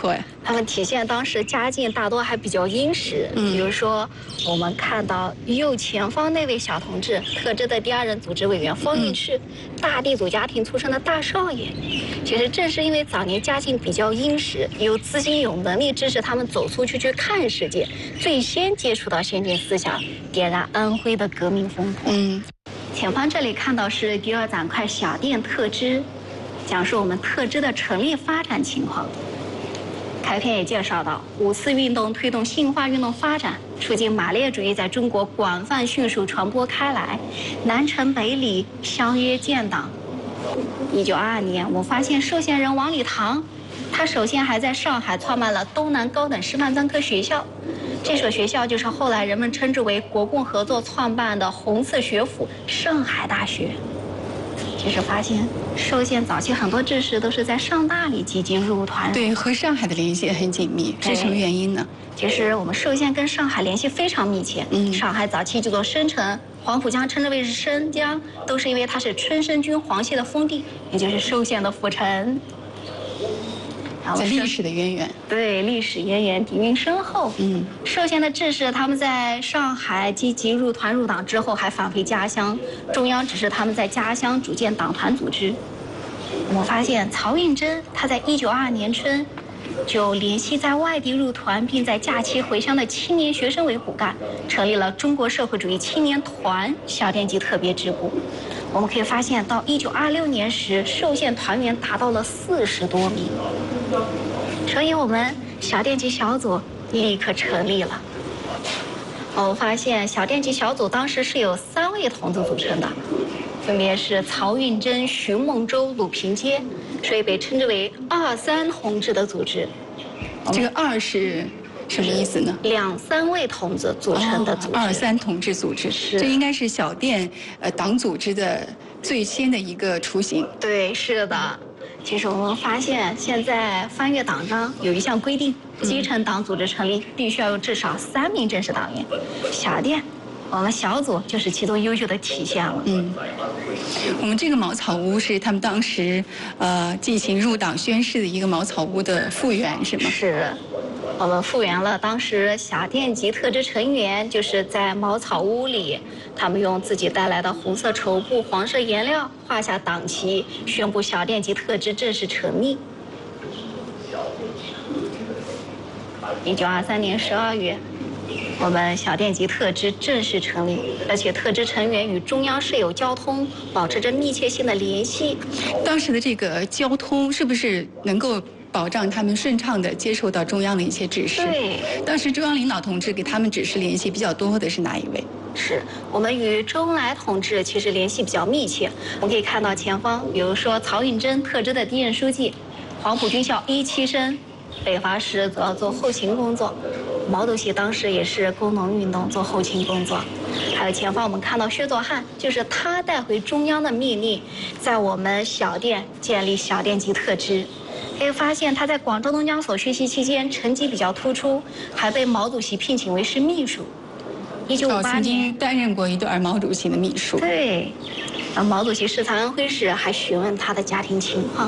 错呀。 他们体现当时家境大多还比较殷实，比如说我们看到右前方那位小同志，特支的第2任组织委员方运赤，大地主家庭出身的大少爷。其实正是因为早年家境比较殷实，有资金有能力支持他们走出去看世界，最先接触到先进思想，点燃安徽的革命风波。前方这里看到是第2展块小店特支，讲述我们特支的成立发展情况。开篇也介绍到，5四运动推动性化运动发展，促进马列主义在中国广泛迅速传播开来，南陈北李相约建党。1922年，我发现受限人王礼堂，他首先还在上海创办了东南高等师范专科学校，这所学校就是后来人们称之为国共合作创办的红色学府上海大学。其实发现受限早期很多志士都是在上大里积极入团， 对，和上海的联系也很紧密，是什么原因呢？ 其实我们受限跟上海联系非常密切。上海早期叫做申城，黄浦江称之为是申江，都是因为它是春申君皇系的封地，也就是受限的府城。 在历史的渊源， 对，历史渊源底蕴深厚。受限的志士他们在上海积极入团入党之后，还返回家乡，中央指示他们在家乡组建党团组织。我们发现曹运珍他在1922年春就联系在外地入团并在假期回乡的青年学生为骨干，成立了中国社会主义青年团小店级特别支部。我们可以发现，到1926年时，受限团员达到了40多名，所以我们小店级小组立刻成立了。我们发现小店级小组当时是由3位同志组成的，分别是曹运珍、徐梦舟、鲁平阶，所以被称之为2、3同志的组织。 这个2是什么意思呢 ？2、3位同志组成的组织。 2、3同志组织，这应该是小店党组织的最先的一个雏形。 对，是的。其实我们发现，现在翻阅党章有一项规定，基层党组织成立必须要有至少3名正式党员。小店，我们小组就是其中优秀的体现了。 我们这个茅草屋是他们当时进行入党宣誓的一个茅草屋的复原，是吗？ 是。我们复原了当时小店级特支成员就是在茅草屋里，他们用自己带来的红色绸布、黄色颜料画下党旗，宣布小店级特支正式成立。1923年12月，我们小店级特支正式成立，而且特支成员与中央设有交通，保持着密切性的联系。 当时的这个交通是不是能够保障他们顺畅地接受到中央的一些指示？ 对， 当时中央领导同志给他们指示联系比较多的是哪一位？ 是我们与周恩来同志其实联系比较密切。我们可以看到前方，比如说曹运珍特支的第1任书记，黄埔军校17生，北伐时主要做后勤工作。毛主席当时也是工农运动做后勤工作。还有前方我们看到薛作汉，就是他带回中央的命令，在我们小店建立小店级特支。可以发现他在广州农讲所学习期间成绩比较突出，还被毛主席聘请为是秘书。1958年曾经担任过一段毛主席的秘书。 对，毛主席视察安徽时还询问他的家庭情况。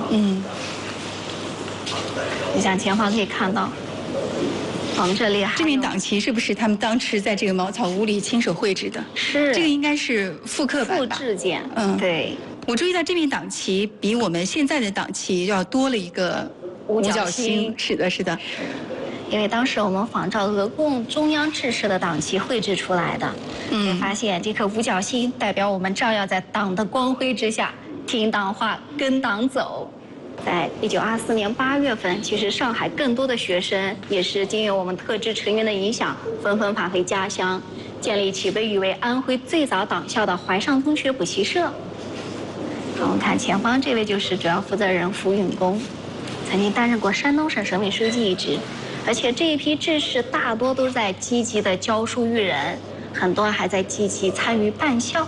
你像前方可以看到，我们这里还这面党旗是不是他们当时在这个茅草屋里亲手绘制的？ 是， 这个应该是复刻版吧？ 复制件。对。 我注意到这面党旗比我们现在的党旗要多了一个五角星。是的，是的。 因为当时我们仿照俄共中央制式的党旗绘制出来的，会发现这颗五角星代表我们照耀在党的光辉之下，听党话，跟党走。在1924年8月份，其实上海更多的学生也是经由我们特支成员的影响，纷纷返回家乡，建立起被誉为安徽最早党校的淮上中学补习社。我们看前方这位就是主要负责人符允公，曾经担任过山东省省委书记一职，而且这一批志士大多都在积极的教书育人，很多还在积极参与办校。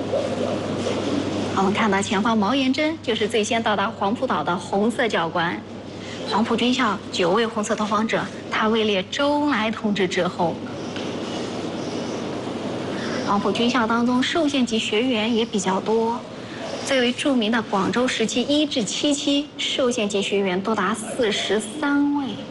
我们看到前方毛延珍就是最先到达黄埔岛的红色教官，黄埔军校9位红色投放者，他位列周恩来同志之后。黄埔军校当中受限级学员也比较多。最为著名的广州时期1至7期受限级学员多达43